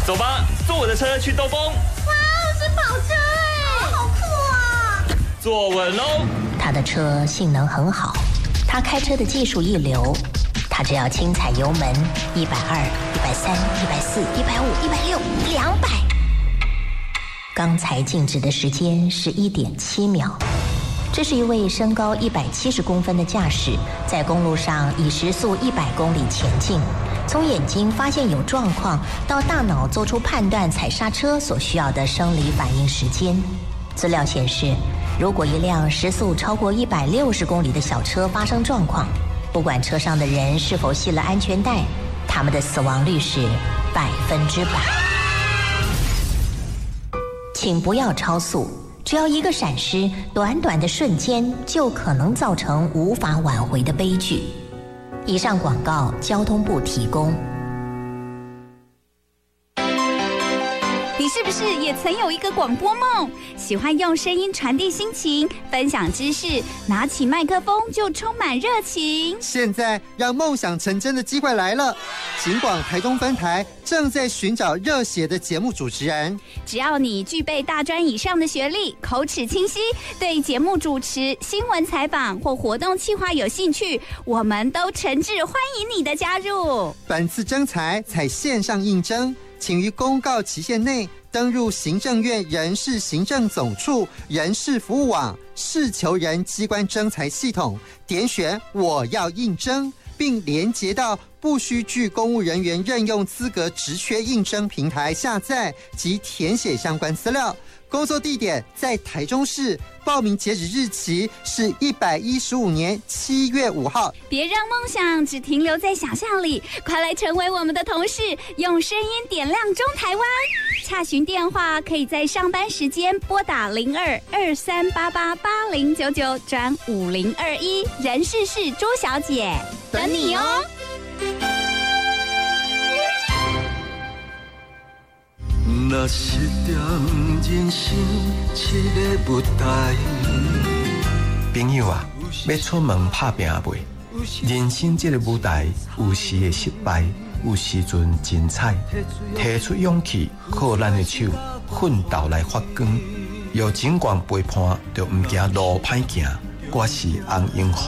走吧，坐我的车去兜风。 哇，是跑车哎，好酷啊！ 坐稳喽。 他的车性能很好，他开车的技术一流，他只要轻踩油门，120、130、140、150、160、200。刚才静止的时间是1.7秒。这是一位身高170公分的驾驶，在公路上以时速100公里前进。从眼睛发现有状况，到大脑做出判断踩刹车所需要的生理反应时间。资料显示，如果一辆时速超过160公里的小车发生状况，不管车上的人是否系了安全带，他们的死亡率是100%。请不要超速，只要一个闪失，短短的瞬间就可能造成无法挽回的悲剧。以上广告，交通部提供。 你是不是也曾有一个广播梦？喜欢用声音传递心情，分享知识，拿起麦克风就充满热情。 现在让梦想成真的机会来了！警广台东分台正在寻找热血的节目主持人。 只要你具备大专以上的学历，口齿清晰，对节目主持、新闻采访或活动企划有兴趣，我们都诚挚欢迎你的加入。 本次征才采线上应征，请于公告期限内登入行政院人事行政总处人事服务网事求人机关征才系统，点选我要应征，并连结到不需具公务人员任用资格职缺应征平台下载及填写相关资料。工作地点在台中市，报名截止日期是115年7月5号。 别让梦想只停留在想象里，快来成为我们的同事，用声音点亮中台湾。洽询电话可以在上班时间拨打02-2388-8099转5021，人事是朱小姐，等你哦。 若是点人生一个舞台， 朋友啊，要出门打拼未？人生这个舞台，有时会失败，有时阵精彩。提出勇气，靠咱的手，奋斗来发光。有情况陪伴，就唔惊路歹行。我是洪永福。